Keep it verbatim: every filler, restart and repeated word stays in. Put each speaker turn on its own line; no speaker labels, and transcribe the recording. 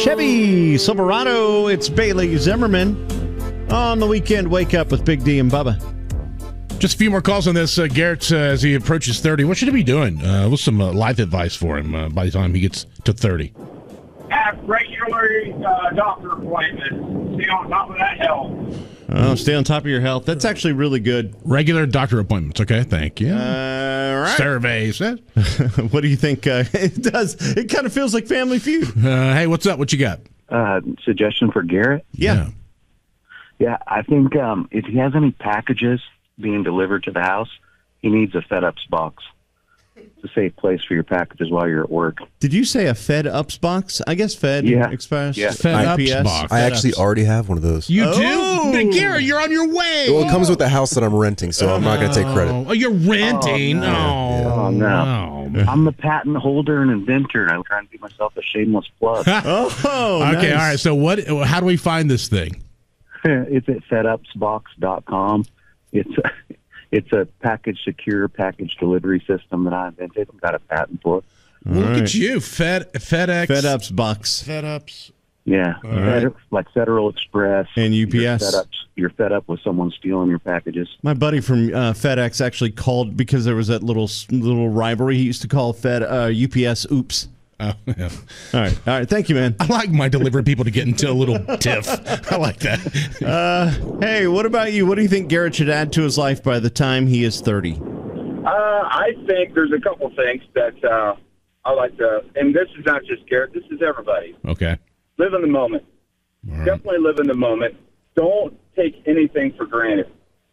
Chevy Silverado. It's Bailey Zimmerman on the weekend. Wake up with Big D and Bubba.
Just a few more calls on this. Uh, Garrett, uh, as he approaches thirty, what should he be doing? Uh, what's some uh, life advice for him uh, by the time he gets to thirty?
Have regular uh, doctor appointments. Stay on top of that health.
Oh, stay on top of your health. That's actually really good.
Regular doctor appointments. Okay, thank you.
Uh, right.
Surveys.
What do you think? Uh, it does. It kind of feels like Family Feud.
Uh, hey, what's up? What you got?
Uh, suggestion for Garrett?
Yeah.
Yeah.
Yeah, I think um, if he has any packages being delivered to the house, he needs a FedUps box. It's a safe place for your packages while you're at work.
Did you say a Fed Ups box? I guess Fed
Yeah.
Express.
Yeah.
Fed
I
Ups
P S.
box.
I actually already have one of those.
You
Oh.
do? Garrett, you're on your way.
Well, it comes with the house that I'm renting, so I'm not going to take credit.
Oh, you're renting?
Oh, no.
Oh,
Oh, no.
no.
I'm the patent holder and inventor, and I'm trying to give myself a shameless plug.
Oh,
Okay,
nice.
all right. So what? How do we find this thing?
It's at fed ups box dot com. It's a, it's a package secure package delivery system that I invented. I've got a patent for it.
Well, look
right.
at you, Fed FedEx,
Fed Ups box.
FedUps.
Yeah,
right.
Fed- like Federal Express
And U P S.
You're fed, up, you're fed up with someone stealing your packages.
My buddy from uh, FedEx actually called because there was that little little rivalry. He used to call Fed uh, U P S oops.
Oh, yeah.
All right. All right. Thank you, man.
I like my delivery people to get into a little tiff. I like that.
Uh, hey, what about you? What do you think Garrett should add to his life by the time he is thirty?
Uh, I think there's a couple things that uh, I like to, and this is not just Garrett, this is everybody.
Okay.
Live in the moment.
All right.
Definitely live in the moment. Don't take anything for granted.